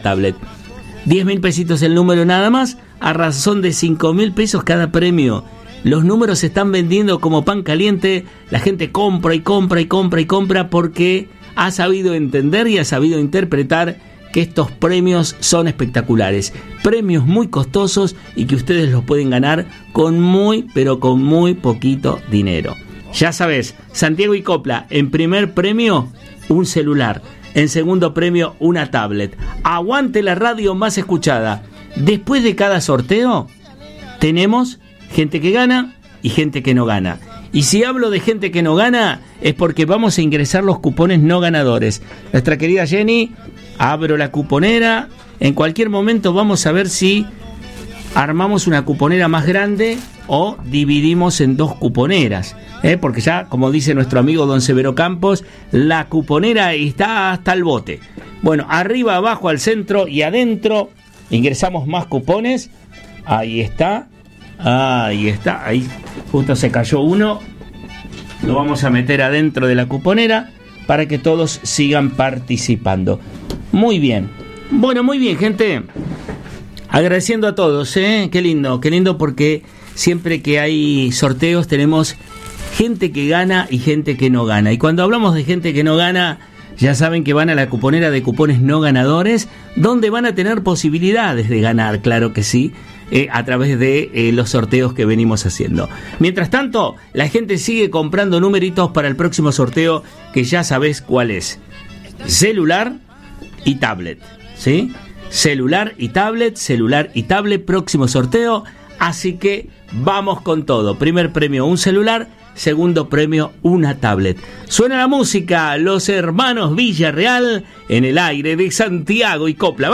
tablet. 10.000 pesitos el número nada más, a razón de 5.000 pesos cada premio. Los números se están vendiendo como pan caliente, la gente compra y compra y compra y compra porque ha sabido entender y ha sabido interpretar que estos premios son espectaculares, premios muy costosos y que ustedes los pueden ganar con muy, pero con muy poquito dinero. Ya sabes, Santiago y Copla, en primer premio, un celular, en segundo premio, una tablet. Aguante la radio más escuchada. Después de cada sorteo, tenemos gente que gana y gente que no gana. Y si hablo de gente que no gana, es porque vamos a ingresar los cupones no ganadores. Nuestra querida Jenny, abro la cuponera. En cualquier momento vamos a ver si armamos una cuponera más grande o dividimos en dos cuponeras. Porque ya, como dice nuestro amigo don Severo Campos, la cuponera está hasta el bote. Bueno, arriba, abajo, al centro y adentro ingresamos más cupones. Ahí está. Ahí justo se cayó uno. Lo vamos a meter adentro de la cuponera para que todos sigan participando. Muy bien. Bueno, muy bien, gente. Agradeciendo a todos, qué lindo porque siempre que hay sorteos tenemos gente que gana y gente que no gana. Y cuando hablamos de gente que no gana, ya saben que van a la cuponera de cupones no ganadores, donde van a tener posibilidades de ganar, claro que sí, a través de los sorteos que venimos haciendo. Mientras tanto, la gente sigue comprando numeritos para el próximo sorteo, que ya sabés cuál es. Celular y tablet, ¿sí? Celular y tablet, próximo sorteo. Así que vamos con todo. Primer premio, un celular. Segundo premio, una tablet. Suena la música, los hermanos Villarreal en el aire de Santiago y Copla.